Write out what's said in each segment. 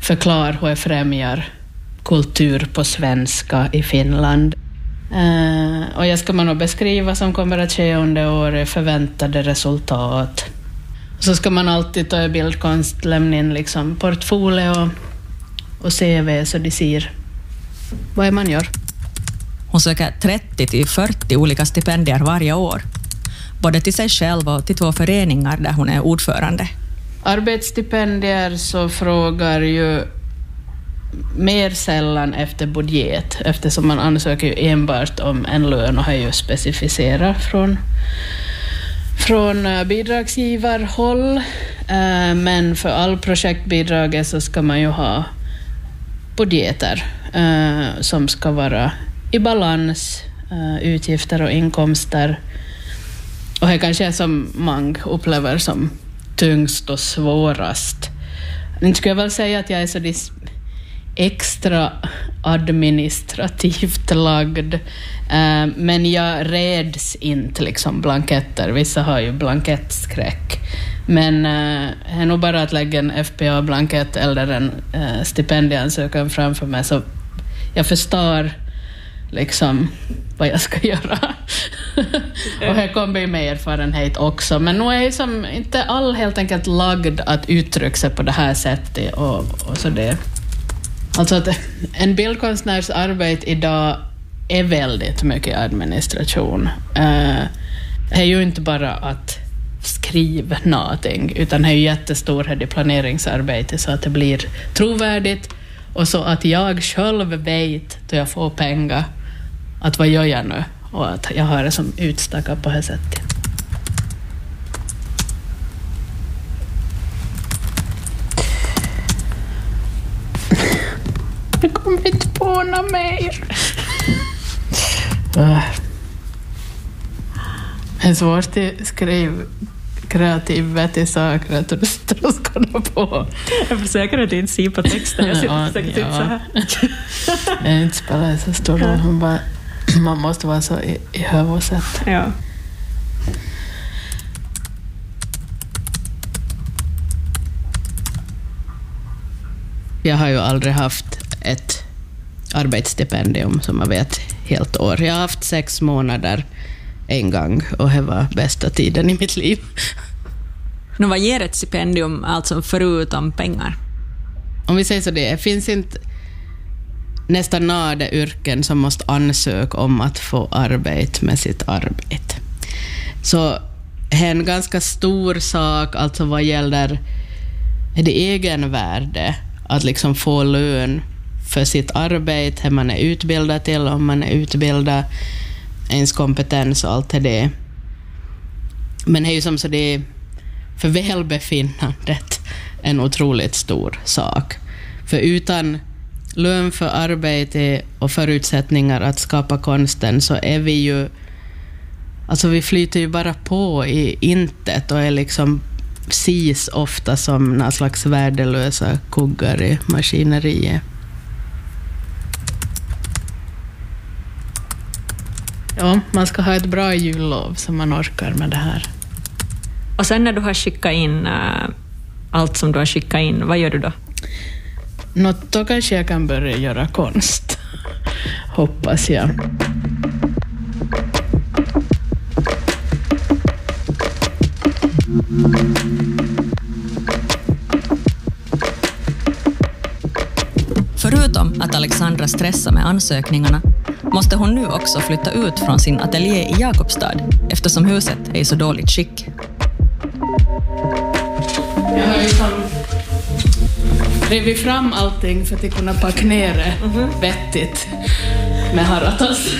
förklara hur jag främjar kultur på svenska i Finland. Och jag ska man nog beskriva vad som kommer att ske under året, förväntade resultat. Så ska man alltid ta i bildkonst, lämna in liksom portfolio och CV så de ser vad man gör. Hon söker 30-40 olika stipendier varje år. Både till sig själv och till 2 föreningar där hon är ordförande. Arbetsstipendier så frågar ju mer sällan efter budget, eftersom man ansöker ju enbart om en lön och har ju specificerat från bidragsgivarhåll. Men för all projektbidraget så ska man ju ha budgeter som ska vara i balans, utgifter och inkomster. Och det kanske är som man upplever som tyngst och svårast. Nu skulle jag väl säga att jag är så extra administrativt lagd, men jag reds inte liksom blanketter. Vissa har ju blankettskräck. Men det är nog bara att lägga en FPA-blankett eller en stipendieansökan framför mig, så jag förstår liksom vad jag ska göra. Och här kommer ju med erfarenhet också. Men nu är jag som inte all helt enkelt lagd att uttrycka sig på det här sättet och så det. Alltså att en bildkonstnärs arbete idag är väldigt mycket administration. Det är ju inte bara att skriva någonting, utan det är ju jättestor planeringsarbete så att det blir trovärdigt och så att jag själv vet då jag får pengar att vad gör jag nu och att jag har det som utstakat på det sättet. Jag kommer inte på något mer. Det är svårt att skriva kreativ vettig saker att du ska på. Jag försöker att inte se på texten. Jag försöker typ så här. Jag inte spelar så stor roll. Man måste vara så i huvudet. Ja. Jag har ju aldrig haft ett arbetsstipendium som man vet helt år. Jag har haft 6 månader en gång och det var bästa tiden i mitt liv. Nu, vad ger ett stipendium alltså förutom pengar? Om vi säger så, det finns inte nästan några yrken som måste ansöka om att få arbete med sitt arbete. Så det är en ganska stor sak alltså vad gäller det egenvärde att liksom få lön för sitt arbete, hur man är utbildad till, om man är utbildad, ens kompetens och allt det. Men det är ju som så det är för välbefinnandet en otroligt stor sak. För utan lön för arbete och förutsättningar att skapa konsten så är vi ju, alltså vi flyter ju bara på i intet och är liksom ses ofta som några slags värdelösa kuggar i maskineriet. Ja, man ska ha ett bra jullov så man orkar med det här. Och sen när du har skickat in allt som du har skickat in, vad gör du då? Då kanske jag kan börja göra konst. Hoppas jag. Förutom att Alexandra stressar med ansökningarna måste hon nu också flytta ut från sin ateljé i Jakobstad eftersom huset är i så dåligt skick. Jag har ju rivit fram allting för att kunna packa ner det vettigt med haratas.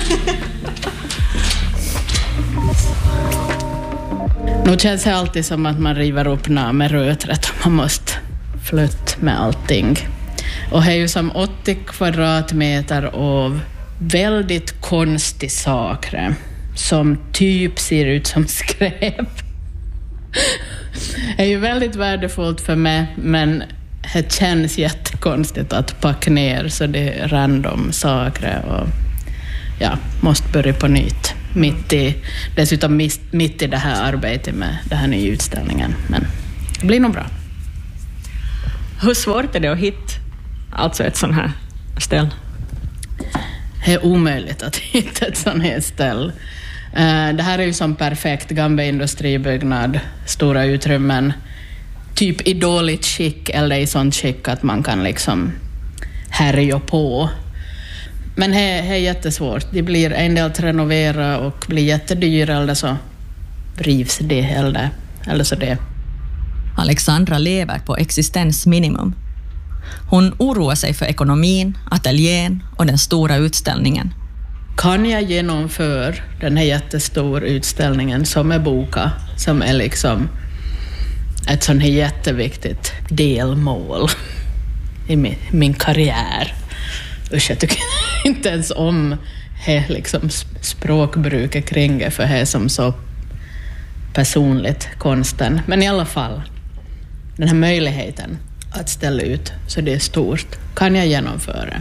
Nu känns det alltid som att man river upp med röträtt och man måste flytta med allting. Och det är ju som 80 kvadratmeter av väldigt konstig saker som typ ser ut som skräp. Det är ju väldigt värdefullt för mig, men det känns jättekonstigt att packa ner så det är random saker och ja, måste börja på nytt. Dessutom mitt i det här arbetet med den här nya utställningen. Men det blir nog bra. Hur svårt är det att hitta alltså ett sånt här ställe? Det är omöjligt att hitta ett sånt här ställe. Det här är ju som perfekt gamla industribyggnad, stora utrymmen, typ i dåligt skick eller i sånt skick att man kan liksom härja på. Men det är jättesvårt. Det blir en del att renovera och blir jättedyra eller så rivs det eller så det. Alexandra lever på existensminimum. Hon oroar sig för ekonomin, ateljén och den stora utställningen. Kan jag genomföra den här jättestora utställningen som är boka, som är liksom ett sånt här jätteviktigt delmål i min karriär? Usch, jag tycker inte ens om liksom språkbruket kring det, för det är som så personligt, konsten. Men i alla fall, den här möjligheten att ställa ut så det är stort, kan jag genomföra.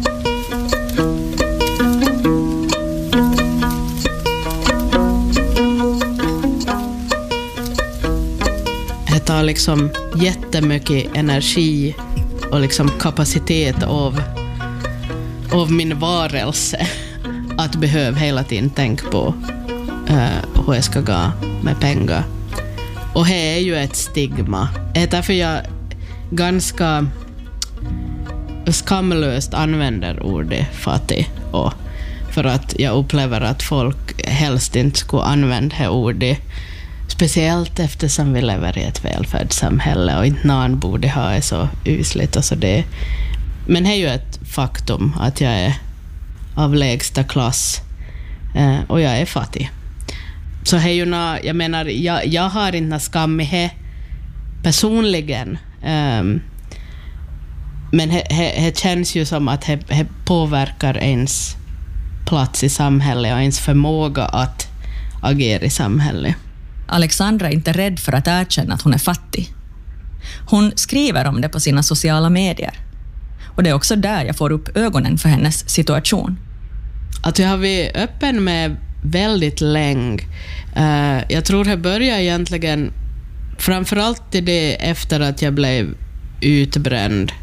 Det tar liksom jättemycket energi och liksom kapacitet av min varelse att behöva hela tiden tänka på hur jag ska gå med pengar. Och det är ju ett stigma. Det är därför jag ganska skamlöst använder ordet fattig. Och för att jag upplever att folk helst inte skulle använda det ordet. Speciellt eftersom vi lever i ett välfärdssamhälle och inte någon borde ha det så usligt. Och så det. Men det är ju ett faktum att jag är av lägsta klass och jag är fattig. Så det är ju jag menar, jag har inte skam i det personligen. Men det känns ju som att det påverkar ens plats i samhället och ens förmåga att agera i samhället. Alexandra är inte rädd för att erkänna att hon är fattig. Hon skriver om det på sina sociala medier. Och det är också där jag får upp ögonen för hennes situation. Att jag har varit öppen med väldigt länge. Jag tror det började egentligen framförallt det efter att jag blev utbränd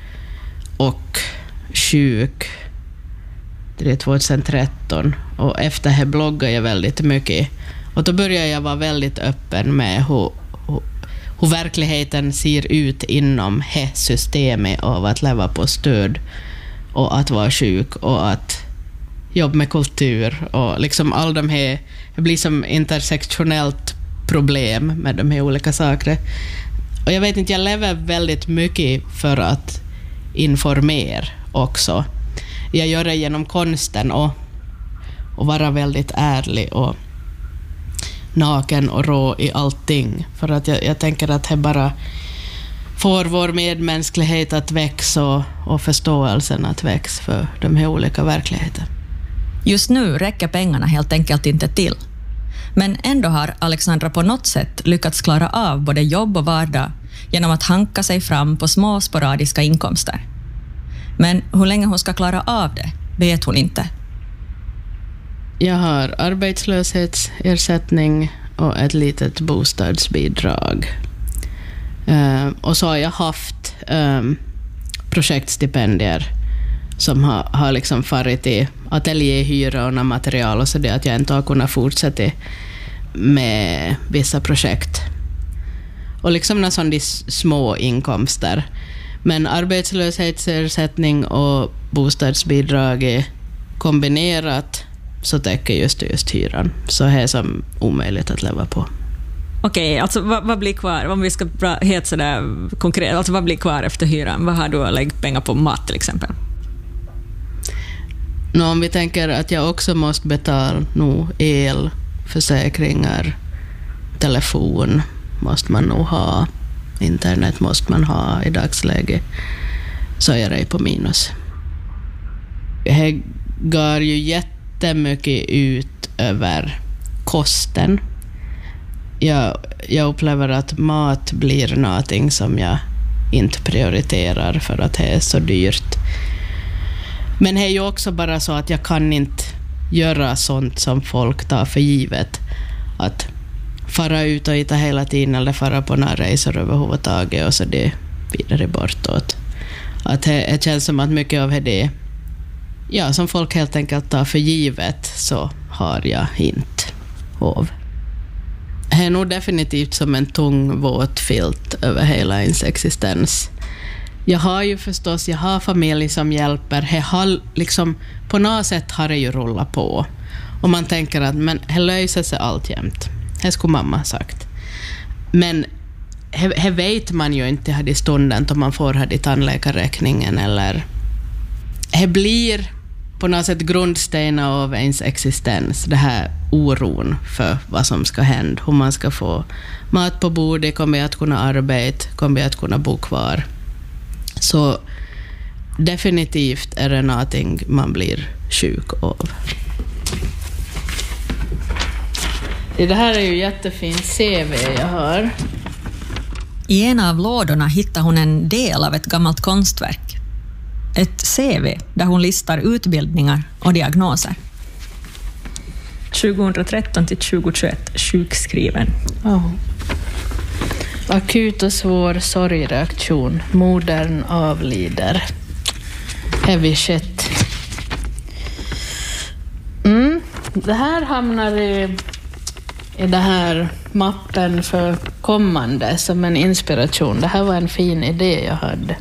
och sjuk. Det är 2013. Och efter det bloggade jag väldigt mycket. Och då började jag vara väldigt öppen med hur verkligheten ser ut inom det systemet av att leva på stöd och att vara sjuk och att jobba med kultur och liksom all de här, det blir som intersektionellt problem med de här olika sakerna. Och jag vet inte, jag lever väldigt mycket för att informera också. Jag gör det genom konsten och vara väldigt ärlig och naken och rå i allting. För att jag tänker att det bara får vår medmänsklighet att växa och förståelsen att växa för de här olika verkligheterna. Just nu räcker pengarna helt enkelt inte till. Men ändå har Alexandra på något sätt lyckats klara av både jobb och vardag genom att hanka sig fram på små sporadiska inkomster. Men hur länge hon ska klara av det vet hon inte. Jag har arbetslöshetsersättning och ett litet bostadsbidrag. Och så har jag haft projektstipendier som har liksom farit i ateljéhyra och material och så det att jag inte har kunnat fortsätta med vissa projekt. Och liksom några sådana små inkomster. Men arbetslöshetsersättning och bostadsbidrag är kombinerat så täcker just hyran. Så det är som omöjligt att leva på. Okej, alltså vad blir kvar? Om vi ska helt sådär konkret, alltså vad blir kvar efter hyran? Vad har du att lägga pengar på mat till exempel? Om vi tänker att jag också måste betala el, försäkringar, telefon måste man nog ha, internet måste man ha i dagsläget, så är det på minus. Det går ju jättemycket ut över kosten. Jag upplever att mat blir någonting som jag inte prioriterar för att det är så dyrt. Men det är ju också bara så att jag kan inte göra sånt som folk tar för givet. Att fara ut och hitta hela tiden eller fara på några resor överhuvudtaget. Och så vidare bortåt. Att det känns som att mycket av det, ja, som folk helt enkelt tar för givet, så har jag inte av. Det är nog definitivt som en tung våt filt över hela ens existens. Jag har familj som hjälper. På något sätt har det ju rullat på. Och man tänker att men det löser sig alltjämt. Det skulle mamma sagt. Men det vet man ju inte här i stunden om man får här i tandläkarräkningen. Eller det blir på något sätt grundstenar av ens existens. Det här oron för vad som ska hända. Hur man ska få mat på bordet. Kommer jag att kunna arbeta? Kommer jag att kunna bo kvar? Så definitivt är det någonting man blir sjuk av. Det här är ju jättefint CV jag har. I en av lådorna hittar hon en del av ett gammalt konstverk. Ett CV där hon listar utbildningar och diagnoser. 2013 till 2021, sjukskriven. Oh. Akut och svår sorgreaktion. Modern avlider. Heavy shit. Det här hamnar i det här mappen för kommande som en inspiration. Det här var en fin idé jag hade.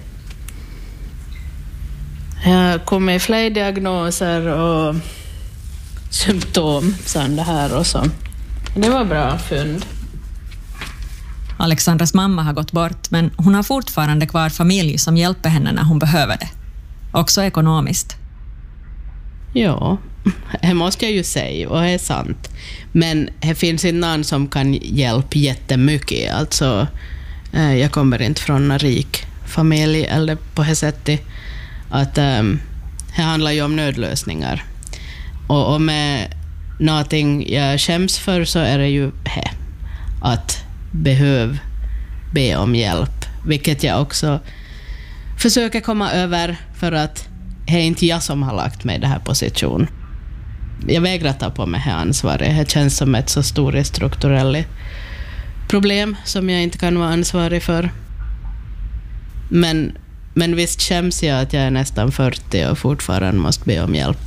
Jag kom med fler diagnoser och symptom sen det här och så. Det var bra fynd. Alexandras mamma har gått bort, men hon har fortfarande kvar familj som hjälper henne när hon behöver det. Också ekonomiskt. Ja, det måste jag ju säga och det är sant. Men det finns inte någon som kan hjälpa jättemycket. Alltså, jag kommer inte från en rik familj eller på det sättet att det handlar ju om nödlösningar. Och med någonting jag skäms för så är det ju att behöva be om hjälp. Vilket jag också försöker komma över för att det är inte jag som har lagt mig i den här positionen. Jag vägrar ta på mig det ansvaret. Det känns som ett så stort strukturellt problem som jag inte kan vara ansvarig för. Men visst skäms jag att jag är nästan 40 och fortfarande måste be om hjälp.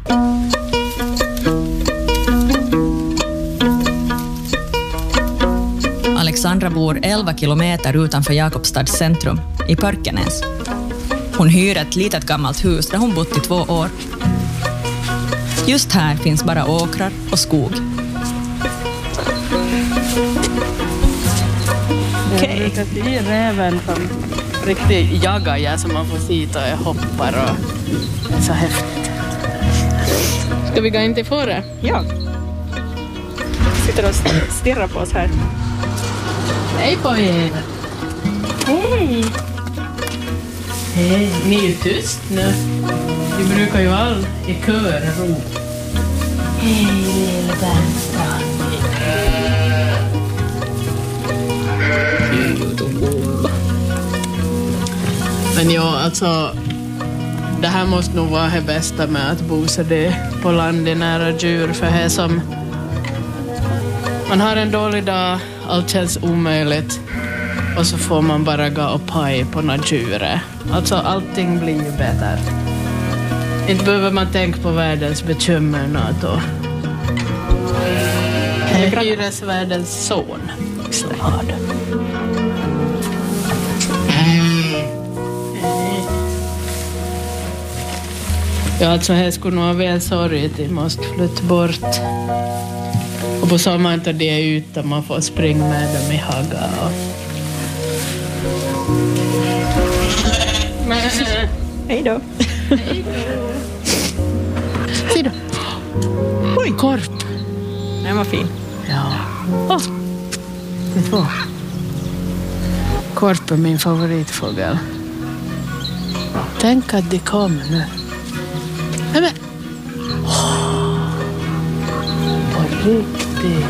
Alexandra bor 11 kilometer utanför Jakobstads centrum, i Pörkenäs. Hon hyr ett litet gammalt hus där hon bott i 2 år. Just här finns bara åkrar och skog. Okej. Det är räven som riktigt jagar jag som man får sitta och hoppar och det är så häftigt. Ska vi gå in till fåret? Ja. Sitter och stirrar på oss här. Hej på er! Hej! Hej, ni är ju tyst nu. Vi brukar ju all i kör ro. Hej, lilla vänster. Men ja, alltså det här måste nog vara det bästa med att bo så det på landet nära djur, för det är som man har en dålig dag, allt känns omöjligt och så får man bara gå och paj på något djur. Alltså allting blir ju bättre. Inte behöver man tänka på världens bekymmer då. Jag är hyresvärdens son. Så har det. Ja, alltså här skulle nog vara väl sorgligt. Jag måste flytta bort. Och på sommaren tar det ut och man får springa med dem i haga. Hej då. Hej då. Se då. Oj, korp. Den var fin. Ja. Åh. Det var. Korp är min favoritfågel. Tänk att det kommer nu. Nej, på riktigt.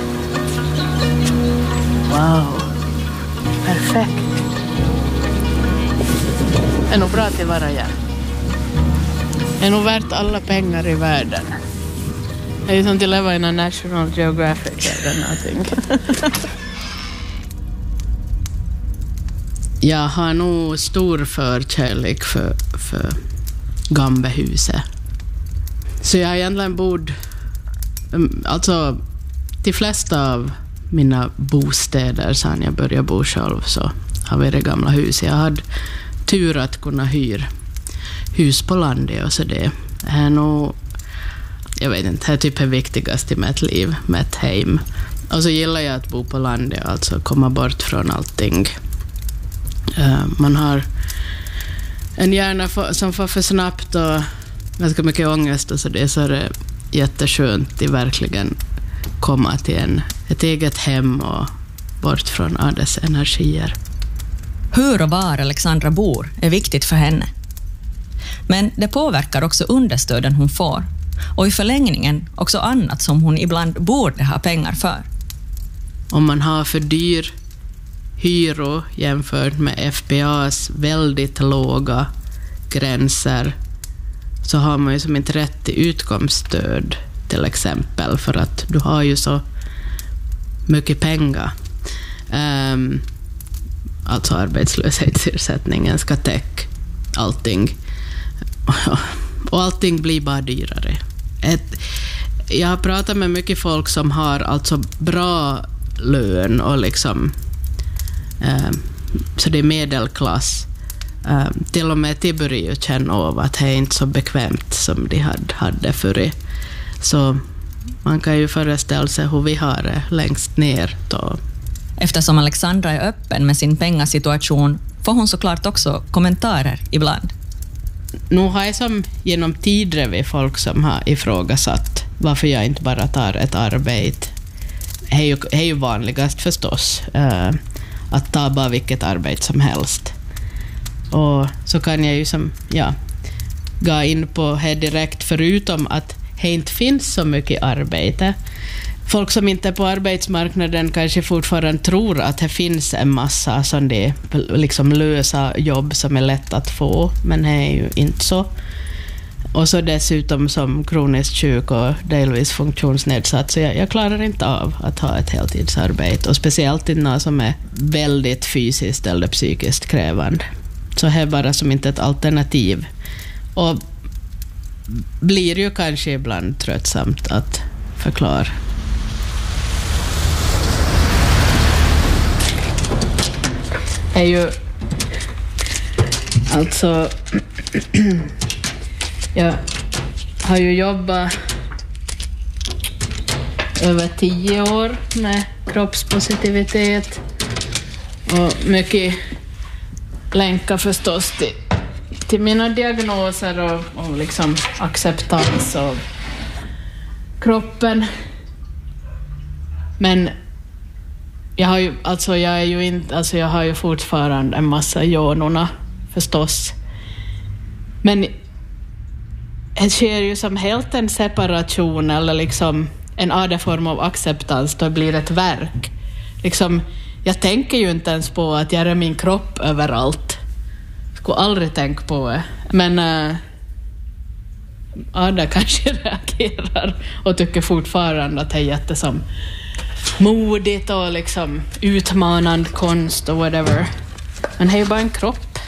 Wow. Perfekt. Det är nog bra till vara igen. Det är nog värt alla pengar i världen. Det är ju som till att leva i en National Geographic eller någonting. Jag har nog stor förkärlek för Gambehuset. Så jag har egentligen bott... Alltså, de flesta av mina bostäder sedan jag började bo själv så har vi det gamla hus. Jag hade tur att kunna hyra hus på landet och så det är nog, jag vet inte, det är typ det viktigaste i mitt liv, med ett hem. Och så gillar jag att bo på landet, alltså komma bort från allting. Man har en hjärna som får för snabbt och ganska mycket ångest och så det, så är det jätteskönt att verkligen komma till ett eget hem och bort från dess energier. Hur och var Alexandra bor är viktigt för henne. Men det påverkar också understöden hon får och i förlängningen också annat som hon ibland borde ha pengar för. Om man har för dyr hyro jämfört med FPAs väldigt låga gränser så har man ju som inte rätt till utkomststöd till exempel, för att du har ju så mycket pengar. Alltså arbetslöshetsersättningen ska täcka allting. Och allting blir bara dyrare. Jag har pratat med mycket folk som har alltså bra lön och liksom så det är medelklass. Till och med de börjar ju känna av att det är inte så bekvämt som de hade förr. Så man kan ju föreställa sig hur vi har det längst ner då. Eftersom Alexandra är öppen med sin pengasituation får hon såklart också kommentarer ibland. Nu har jag som genom tider folk som har ifrågasatt varför jag inte bara tar ett arbete. Det är ju vanligast förstås att ta bara vilket arbete som helst. Och så kan jag ju som, gå in på det direkt, förutom att det inte finns så mycket arbete. Folk som inte är på arbetsmarknaden kanske fortfarande tror att det finns en massa sån det liksom lösa jobb som är lätt att få, men det är ju inte så. Och så dessutom som kroniskt sjuk och delvis funktionsnedsatt, så jag klarar inte av att ha ett heltidsarbete, och speciellt inte något som är väldigt fysiskt eller psykiskt krävande. Så det är bara som inte ett alternativ. Och blir ju kanske ibland tröttsamt att förklara. Det är ju alltså jag har ju jobbat över 10 år med kroppspositivitet och mycket länkar förstås till mina diagnoser och liksom acceptans av kroppen. Men jag har ju fortfarande en massa jonorna förstås. Men det sker ju som helt en separation eller liksom en annan form av acceptans, då blir ett verk. Liksom, jag tänker ju inte ens på att göra min kropp överallt. Jag skulle aldrig tänka på det. Men Ada kanske reagerar och tycker fortfarande att det är jättesom modigt och liksom utmanande konst och whatever. Men det är ju bara en kropp.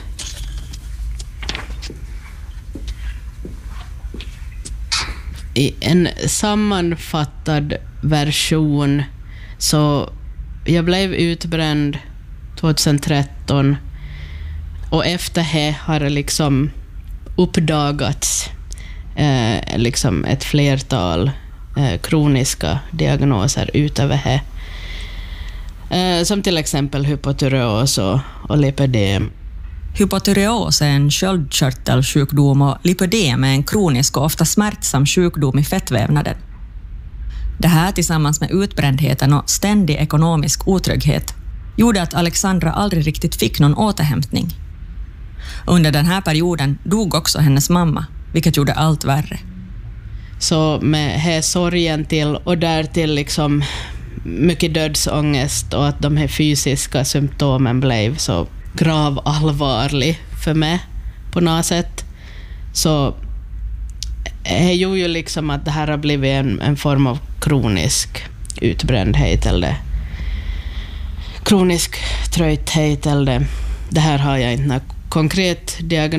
I en sammanfattad version så jag blev utbränd 2013 och efter det har det liksom uppdagats liksom ett flertal kroniska diagnoser utöver det. Som till exempel hypotyreos och lipödem. Hypotyreos är en sköldkörtelsjukdom och lipödem är en kronisk och ofta smärtsam sjukdom i fettvävnaden. Det här tillsammans med utbrändheten och ständig ekonomisk otrygghet gjorde att Alexandra aldrig riktigt fick någon återhämtning. Under den här perioden dog också hennes mamma, vilket gjorde allt värre. Så med här sorgen till och därtill liksom mycket dödsångest och att de här fysiska symptomen blev så grav allvarlig för mig på något sätt, så det gjorde ju liksom att det här har blivit en form av kronisk utbrändhet eller kronisk trötthet eller det här har jag inte någon konkret diagnos